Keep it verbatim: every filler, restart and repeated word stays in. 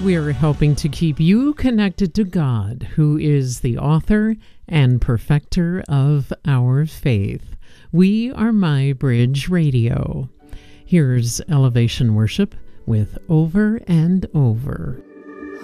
We're helping to keep you connected to God, who is the author and perfecter of our faith. We are My Bridge Radio. Here's Elevation Worship with Over and Over.